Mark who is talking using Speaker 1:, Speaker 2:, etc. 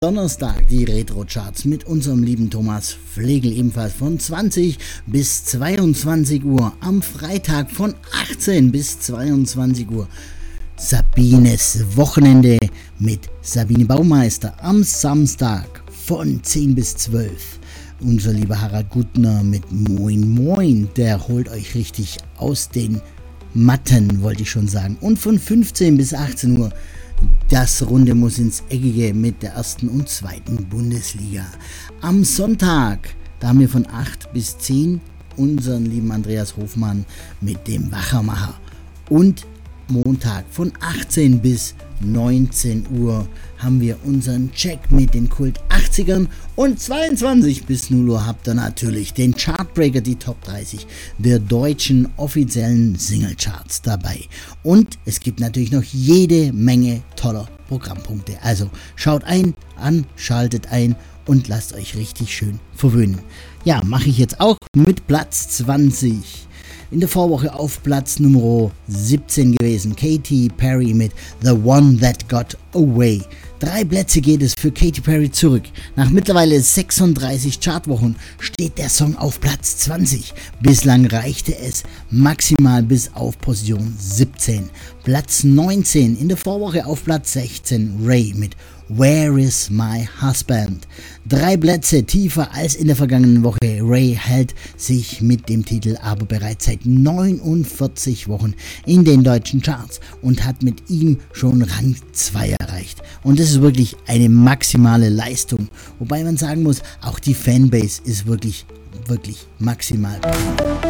Speaker 1: Donnerstag die Retro-Charts mit unserem lieben Thomas Flegel ebenfalls von 20 bis 22 Uhr. Am Freitag von 18 bis 22 Uhr Sabines Wochenende mit Sabine Baumeister. Am Samstag von 10 bis 12 unser lieber Harald Gutner mit Moin Moin. Der holt euch richtig aus den Matten, wollte ich schon sagen. Und von 15 bis 18 Uhr das Runde muss ins Eckige mit der ersten und zweiten Bundesliga. Am Sonntag, da haben wir von 8 bis 10 unseren lieben Andreas Hofmann mit dem Wachermacher. Und Montag von 18 bis 19 Uhr haben wir unseren Check mit den Kult 80ern und 22 bis 0 Uhr habt ihr natürlich den Chartbreaker, die Top 30 der deutschen offiziellen Singlecharts dabei. Und es gibt natürlich noch jede Menge toller Programmpunkte. Also schaut an, schaltet ein und lasst euch richtig schön verwöhnen. Ja, mache ich jetzt auch mit Platz 20. In der Vorwoche auf Platz Nummer 17 gewesen, Katy Perry mit The One That Got Away. 3 Plätze geht es für Katy Perry zurück. Nach mittlerweile 36 Chartwochen steht der Song auf Platz 20. Bislang reichte es maximal bis auf Position 17. Platz 19 in der Vorwoche auf Platz 16, Ray mit Where is my husband? 3 Plätze tiefer als in der vergangenen Woche. Ray hält sich mit dem Titel aber bereits seit 49 Wochen in den deutschen Charts und hat mit ihm schon Rang 2 erreicht. Und das ist wirklich eine maximale Leistung. Wobei man sagen muss, auch die Fanbase ist wirklich maximal.